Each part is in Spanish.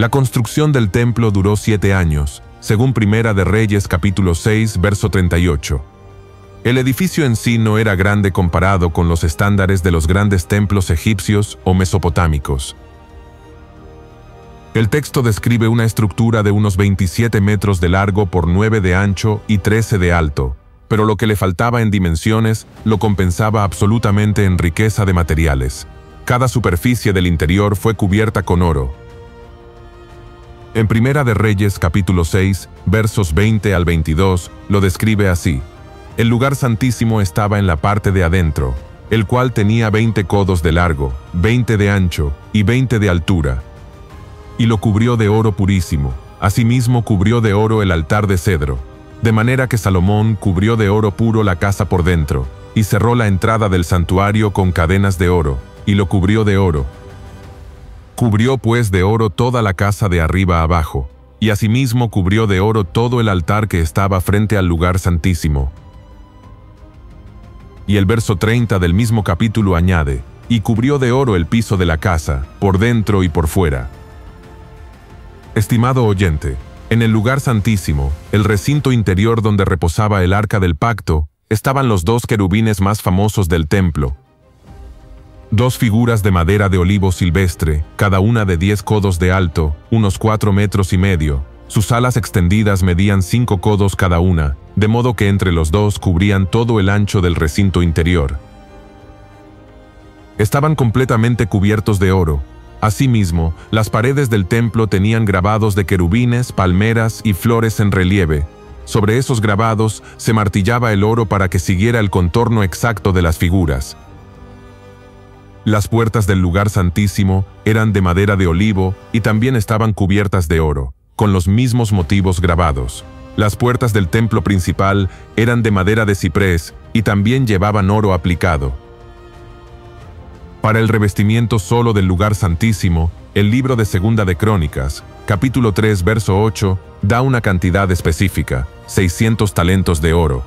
La construcción del templo duró 7 años, según Primera de Reyes capítulo 6, verso 38. El edificio en sí no era grande comparado con los estándares de los grandes templos egipcios o mesopotámicos. El texto describe una estructura de unos 27 metros de largo por 9 de ancho y 13 de alto, pero lo que le faltaba en dimensiones lo compensaba absolutamente en riqueza de materiales. Cada superficie del interior fue cubierta con oro. En Primera de Reyes capítulo 6, versos 20 al 22, lo describe así. El lugar santísimo estaba en la parte de adentro, el cual tenía 20 codos de largo, 20 de ancho y 20 de altura. Y lo cubrió de oro purísimo. Asimismo cubrió de oro el altar de cedro, de manera que Salomón cubrió de oro puro la casa por dentro, y cerró la entrada del santuario con cadenas de oro, y lo cubrió de oro. Cubrió pues de oro toda la casa de arriba a abajo, y asimismo cubrió de oro todo el altar que estaba frente al lugar santísimo. Y el verso 30 del mismo capítulo añade, y cubrió de oro el piso de la casa, por dentro y por fuera. Estimado oyente, en el lugar santísimo, el recinto interior donde reposaba el arca del pacto, estaban los 2 querubines más famosos del templo. 2 figuras de madera de olivo silvestre, cada una de 10 codos de alto, unos 4 metros y medio. Sus alas extendidas medían 5 codos cada una, de modo que entre los 2 cubrían todo el ancho del recinto interior. Estaban completamente cubiertos de oro. Asimismo, las paredes del templo tenían grabados de querubines, palmeras y flores en relieve. Sobre esos grabados se martillaba el oro para que siguiera el contorno exacto de las figuras. Las puertas del lugar santísimo eran de madera de olivo y también estaban cubiertas de oro, con los mismos motivos grabados. Las puertas del templo principal eran de madera de ciprés y también llevaban oro aplicado. Para el revestimiento solo del lugar santísimo, el libro de Segunda de Crónicas, capítulo 3, verso 8, da una cantidad específica, 600 talentos de oro.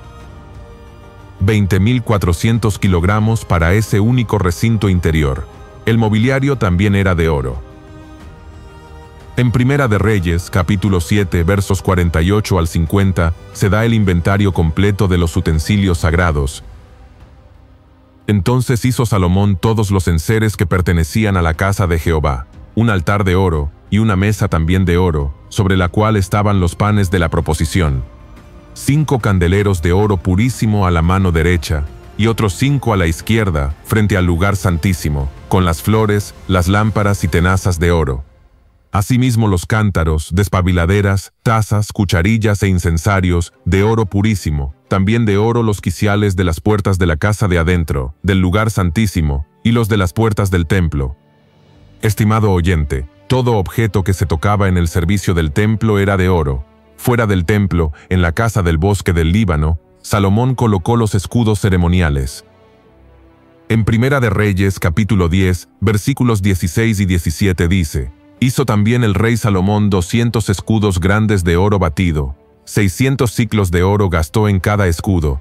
20.400 kilogramos para ese único recinto interior. El mobiliario también era de oro. En Primera de Reyes, capítulo 7, versos 48 al 50, se da el inventario completo de los utensilios sagrados. Entonces hizo Salomón todos los enseres que pertenecían a la casa de Jehová, un altar de oro y una mesa también de oro, sobre la cual estaban los panes de la proposición. 5 candeleros de oro purísimo a la mano derecha, y otros 5 a la izquierda, frente al lugar santísimo, con las flores, las lámparas y tenazas de oro. Asimismo los cántaros, despabiladeras, tazas, cucharillas e incensarios, de oro purísimo, también de oro los quiciales de las puertas de la casa de adentro, del lugar santísimo, y los de las puertas del templo. Estimado oyente, todo objeto que se tocaba en el servicio del templo era de oro. Fuera del templo, en la casa del bosque del Líbano, Salomón colocó los escudos ceremoniales. En Primera de Reyes, capítulo 10, versículos 16 y 17 dice, hizo también el rey Salomón 200 escudos grandes de oro batido, 600 siclos de oro gastó en cada escudo.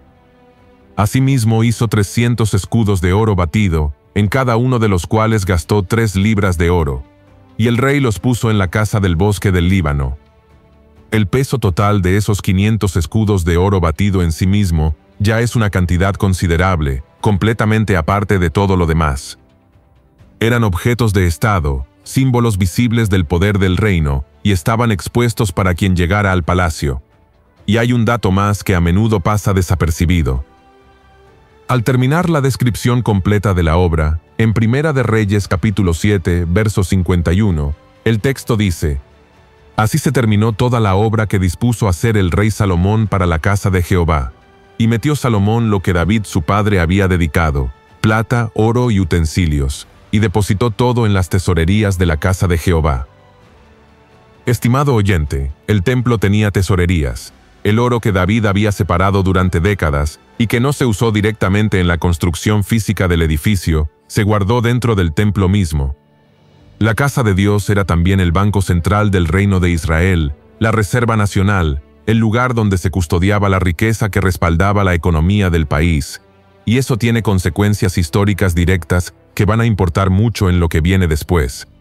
Asimismo hizo 300 escudos de oro batido, en cada uno de los cuales gastó 3 libras de oro. Y el rey los puso en la casa del bosque del Líbano. El peso total de esos 500 escudos de oro batido en sí mismo ya es una cantidad considerable, completamente aparte de todo lo demás. Eran objetos de estado, símbolos visibles del poder del reino, y estaban expuestos para quien llegara al palacio. Y hay un dato más que a menudo pasa desapercibido. Al terminar la descripción completa de la obra, en Primera de Reyes capítulo 7, verso 51, el texto dice, así se terminó toda la obra que dispuso hacer el rey Salomón para la casa de Jehová. Y metió Salomón lo que David su padre había dedicado, plata, oro y utensilios, y depositó todo en las tesorerías de la casa de Jehová. Estimado oyente, el templo tenía tesorerías. El oro que David había separado durante décadas y que no se usó directamente en la construcción física del edificio, se guardó dentro del templo mismo. La casa de Dios era también el banco central del reino de Israel, la reserva nacional, el lugar donde se custodiaba la riqueza que respaldaba la economía del país. Y eso tiene consecuencias históricas directas que van a importar mucho en lo que viene después.